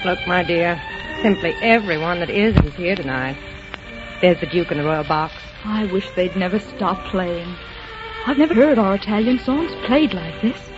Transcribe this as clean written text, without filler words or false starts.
Look, my dear, simply everyone that is here tonight. There's the Duke in the Royal Box. I wish they'd never stop playing. I've never heard our Italian songs played like this.